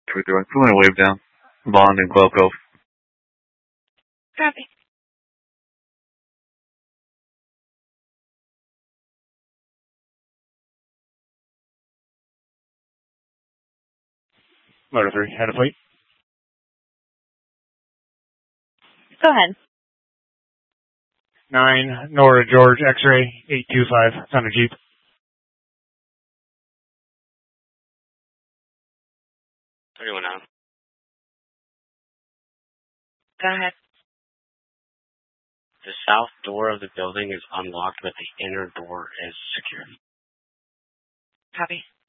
231. Pulling a wave down. Bond and Quail Cove. Copy. Motor 3, head of fleet. Go ahead. 9, Nora George, X-ray, 825, it's on a Jeep. Everyone out. Go ahead. The south door of the building is unlocked, but the inner door is secured. Copy.